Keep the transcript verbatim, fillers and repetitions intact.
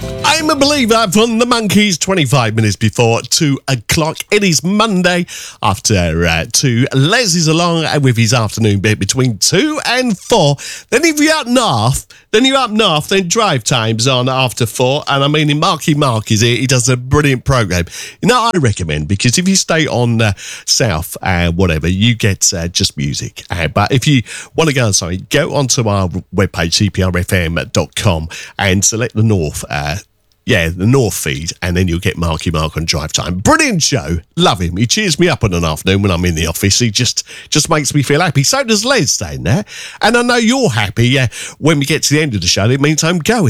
I'm a Believer from the Monkees, twenty-five minutes before two o'clock. It is Monday after uh, two. Les is along with his afternoon bit between two and four. Then if you're up north, then you're up north, then drive time's on after four. And I mean, Marky Mark is here. He does a brilliant programme. You know, I recommend, because if you stay on uh, south and uh, whatever, you get uh, just music. Uh, but if you want to go on something, go onto our webpage, c p r f m dot com, and select the north uh Yeah, the North feed, and then you'll get Marky Mark on Drive Time. Brilliant show. Love him. He cheers me up on an afternoon when I'm in the office. He just just makes me feel happy. So does Les staying there. And I know you're happy uh, when we get to the end of the show. It means I'm going.